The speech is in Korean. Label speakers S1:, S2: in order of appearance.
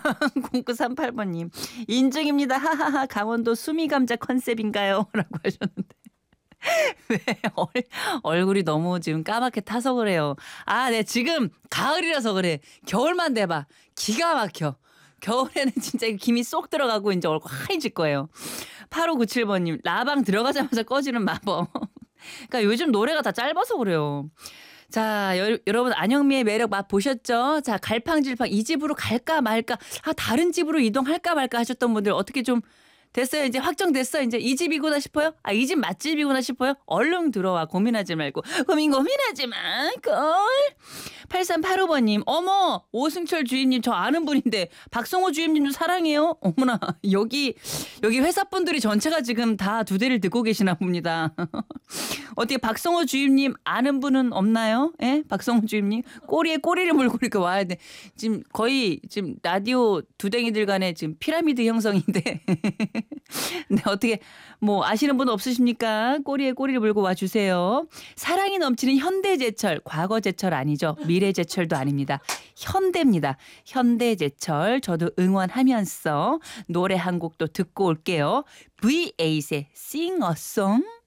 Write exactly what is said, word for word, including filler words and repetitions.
S1: 공구삼팔 번님. 인증입니다. 하하하. 강원도 수미감자 컨셉인가요? 라고 하셨는데. 왜 얼, 얼굴이 너무 지금 까맣게 타서 그래요. 아, 네, 지금 가을이라서 그래. 겨울만 돼봐. 기가 막혀. 겨울에는 진짜 김이 쏙 들어가고 이제 얼굴 하얘질 거예요. 팔오구칠 번님. 라방 들어가자마자 꺼지는 마법. 그러니까 요즘 노래가 다 짧아서 그래요. 자, 여, 여러분 안영미의 매력 맛보셨죠? 자, 갈팡질팡 이 집으로 갈까 말까, 아, 다른 집으로 이동할까 말까 하셨던 분들 어떻게 좀 됐어요? 이제 확정됐어? 이제 이 집이구나 싶어요? 아, 이 집 맛집이구나 싶어요? 얼른 들어와. 고민하지 말고. 고민 고민하지 마. 걸. 팔삼팔오 번님. 어머, 오승철 주임님 저 아는 분인데 박성호 주임님도 사랑해요? 어머나, 여기 여기 회사 분들이 전체가 지금 다 두 대를 듣고 계시나 봅니다. 어떻게 박성호 주임님 아는 분은 없나요? 예? 박성호 주임님 꼬리에 꼬리를 물고 이렇게 와야 돼. 지금 거의 지금 라디오 두댕이들 간에 지금 피라미드 형성인데. 네, 어떻게 뭐 아시는 분 없으십니까? 꼬리에 꼬리를 물고 와주세요. 사랑이 넘치는 현대제철, 과거제철 아니죠. 미래제철도 아닙니다. 현대입니다. 현대제철 저도 응원하면서 노래 한 곡도 듣고 올게요. 브이 에잇의 Sing a Song.